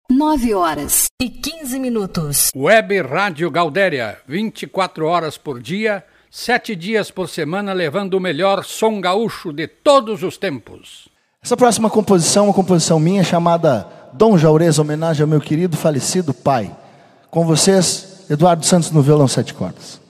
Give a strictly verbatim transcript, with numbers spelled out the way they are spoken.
nove horas e quinze minutos. Web Rádio Gaudéria, vinte e quatro horas por dia, sete dias por semana, levando o melhor som gaúcho de todos os tempos. Essa próxima composição é uma composição minha chamada Dom Jaurês, homenagem ao meu querido falecido pai. Com vocês, Eduardo Santos no violão sete cordas.